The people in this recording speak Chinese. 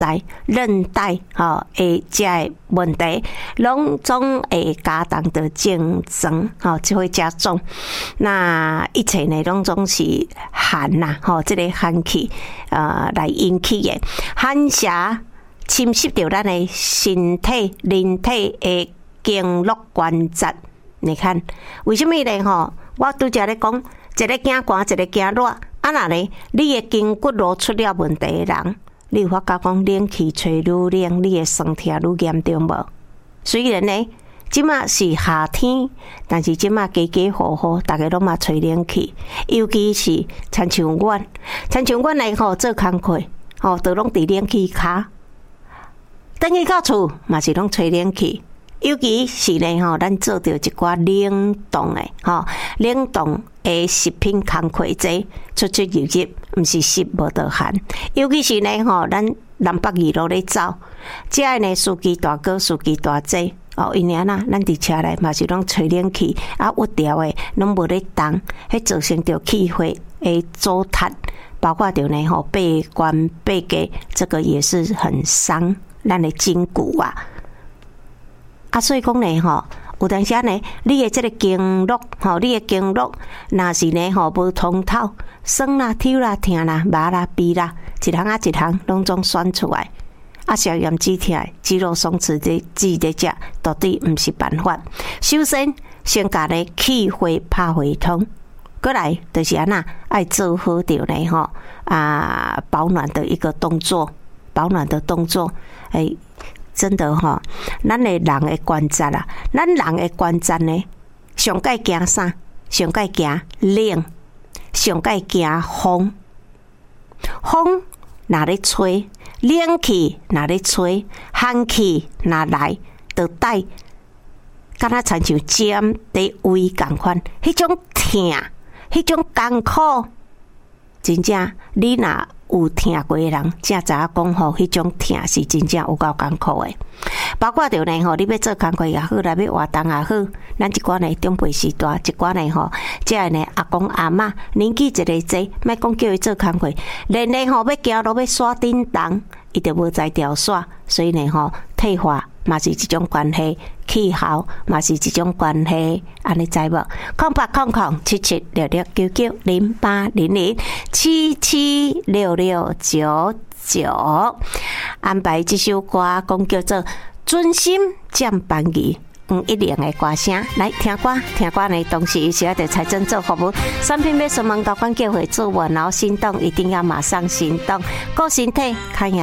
韧带诶这问题，拢总会加重的竞争就会加重。那一切呢，拢总是寒呐这个寒气来引起的，寒邪侵袭到咱的身体、人体的经络关节。你看，为什么呢？我拄则咧讲，一个惊寒，一个惊热，啊那呢，你的筋骨路出了问题的人。你有发觉讲冷气吹愈冷，你的酸痛愈严重无？虽然呢，即马是夏天，但是即马家家户户大家拢嘛吹冷气，尤其是亲像阮呢做工课都拢伫冷气骹，等去到厝嘛是拢吹冷气。尤其是呢咱做着一寡冷冻的冷冻的食品工课者出出入入，毋是湿无得寒。尤其是呢咱南北二路咧走，遮个呢司机大哥、司机大姐因为咱伫车内嘛是拢吹冷气，郁调的拢无咧动，迄造成着气血的糟蹋，包括着呢背关背肌，这个也是很伤咱的筋骨啊。所以讲呢有当时呢，你的这个经络你的经络若是呢无通透，酸啦、抽啦、痛啦、麻啦、痹啦，一项一项拢总选出来。消炎止痛、肌肉松弛的剂在食，绝对毋是办法。首先，先甲呢气血拍回通，过来就是安那爱做好着呢保暖的一个动作，真的咱的人的关节啊，咱人的关节呢，上该惊啥？上该惊冷，上该惊风。风若咧吹，冷气若咧吹，寒气若来，就带敢若亲像尖在胃共款，迄种痛，迄种艰苦，真正你若有听过的人，才知影讲迄种痛是真正有够艰苦的。包括着呢你要做工课也好，来要活动也好，咱一寡呢长辈时代，一寡呢这个呢阿公阿嬷年纪一个济，莫讲叫伊做工课，连呢要行路要刷叮当，伊就无在调刷，所以呢退化嘛是一种关系，气候嘛是一种关系，安尼知无？0800776600776699安排这首歌，讲叫做《准心降班仪》。一连的歌声来听歌呢，同时是要对财政做服务，产品要询问高管叫回主文，然后行动一定要马上行动，顾身体看